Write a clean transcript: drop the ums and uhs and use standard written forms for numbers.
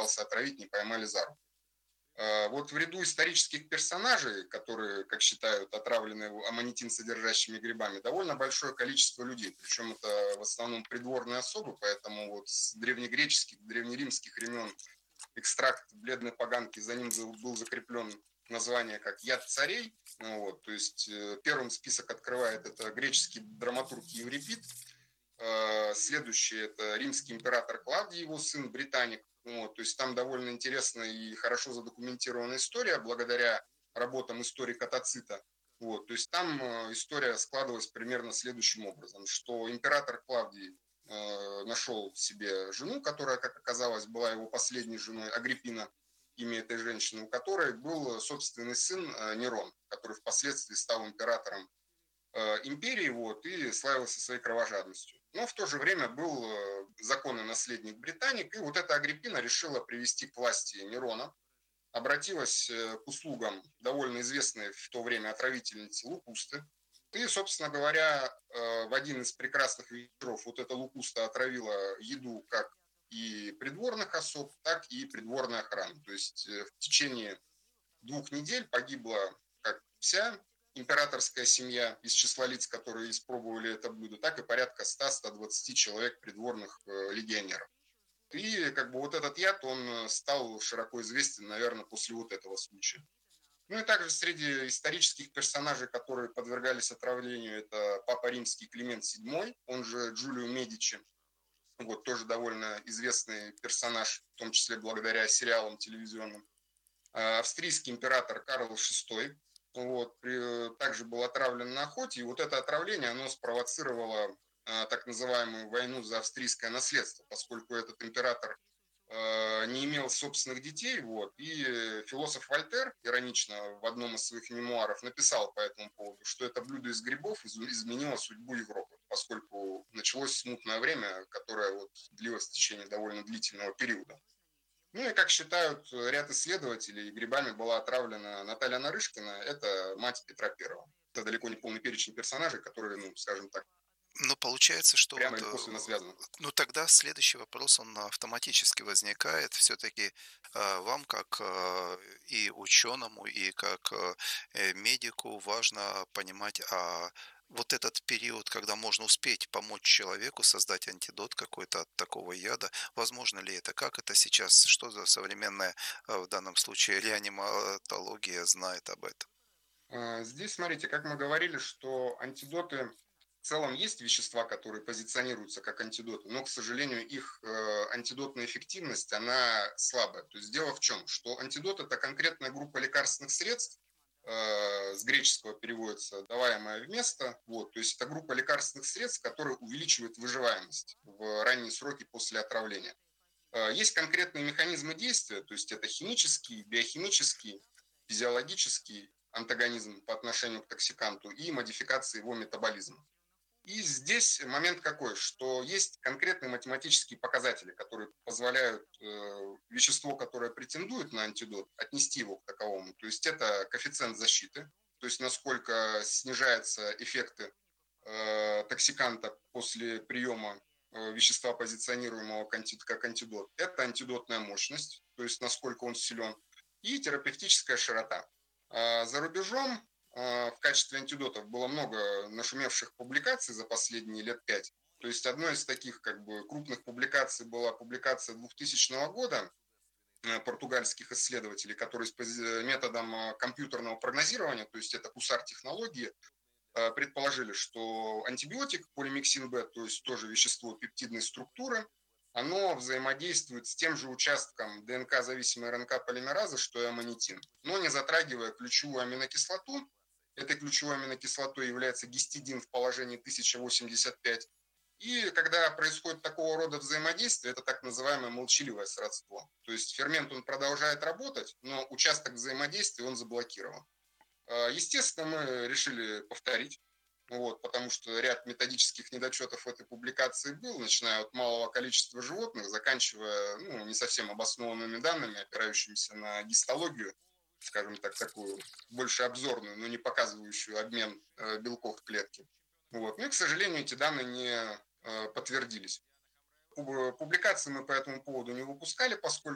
попытался отравить, не поймали за руку. Вот в ряду исторических персонажей, которые, как считают, отравлены аммонитин содержащими грибами, довольно большое количество людей. Причем это в основном придворные особы, поэтому вот с древнегреческих, древнеримских времен экстракт бледной поганки, за ним был закреплен название как «Яд царей». Ну, вот, то есть первым список открывает это греческий драматург Еврипид. Следующий – это римский император Клавдий, его сын, британик. Вот, то есть там довольно интересная и хорошо задокументированная история благодаря работам историка Тацита. Вот, то есть там история складывалась примерно следующим образом, что император Клавдий нашел себе жену, которая, как оказалось, была его последней женой, Агриппина, имя этой женщины, у которой был собственный сын Нерон, который впоследствии стал императором империи вот, и славился своей кровожадностью. Но в то же время был законный наследник британик, и вот эта Агриппина решила привести к власти Нерона, обратилась к услугам довольно известной в то время отравительницы Лукусты. И, собственно говоря, в один из прекрасных вечеров вот эта Лукуста отравила еду как и придворных особ, так и придворной охраны. То есть в течение 2 недель погибла как вся императорская семья из числа лиц, которые испробовали это блюдо, так и порядка 100-120 человек придворных легионеров. И как бы вот этот яд, он стал широко известен, наверное, после вот этого случая. Ну и также среди исторических персонажей, которые подвергались отравлению, это папа римский Климент VII, он же Джулио Медичи. Вот тоже довольно известный персонаж, в том числе благодаря сериалам телевизионным. Австрийский император Карл VI, вот, также был отравлен на охоте, и вот это отравление, оно спровоцировало так называемую войну за австрийское наследство, поскольку этот император не имел собственных детей, вот, и философ Вольтер, иронично, в одном из своих мемуаров написал по этому поводу, что это блюдо из грибов изменило судьбу Европы, поскольку началось смутное время, которое вот длилось в течение довольно длительного периода. Ну и, как считают ряд исследователей, грибами была отравлена Наталья Нарышкина, это мать Петра Первого. Это далеко не полный перечень персонажей, которые, ну, скажем так, Ну, получается, что прямо вот, или косвенно связаны. ну, тогда следующий вопрос, он автоматически возникает. Все-таки вам, как и ученому, и как медику, важно понимать, вот этот период, когда можно успеть помочь человеку создать антидот какой-то от такого яда, возможно ли это? Как это сейчас? Что за современная, в данном случае, реаниматология знает об этом? Здесь, смотрите, как мы говорили, что антидоты в целом есть вещества, которые позиционируются как антидоты, но, к сожалению, их антидотная эффективность, она слабая. То есть дело в чем? Что антидот – это конкретная группа лекарственных средств, с греческого переводится «даваемое вместо». Вот, то есть это группа лекарственных средств, которые увеличивают выживаемость в ранние сроки после отравления. Есть конкретные механизмы действия, то есть это химический, биохимический, физиологический антагонизм по отношению к токсиканту и модификация его метаболизма. И здесь момент какой, что есть конкретные математические показатели, которые позволяют вещество, которое претендует на антидот, отнести его к таковому. То есть это коэффициент защиты, то есть насколько снижаются эффекты токсиканта после приема вещества, позиционируемого как антидот. Это антидотная мощность, то есть насколько он силен, и терапевтическая широта. За рубежом в качестве антидотов было много нашумевших публикаций за последние лет 5. То есть одной из таких как бы крупных публикаций была публикация 2000 года португальских исследователей, которые с методом компьютерного прогнозирования, то есть это кусар-технологии, предположили, что антибиотик полимиксин Б, то есть тоже вещество пептидной структуры, оно взаимодействует с тем же участком ДНК-зависимой РНК-полимеразы, что и аммонитин, но не затрагивая ключевую аминокислоту. Этой ключевой аминокислотой является гистидин в положении 1085. И когда происходит такого рода взаимодействие, это так называемое молчаливое сродство. То есть фермент, он продолжает работать, но участок взаимодействия, он заблокирован. Естественно, мы решили повторить, вот, потому что ряд методических недочетов в этой публикации был, начиная от малого количества животных, заканчивая не совсем обоснованными данными, опирающимися на гистологию, скажем так, такую больше обзорную, но не показывающую обмен белков в клетке. Вот. Ну и, к сожалению, эти данные не подтвердились. Публикации мы по этому поводу не выпускали, поскольку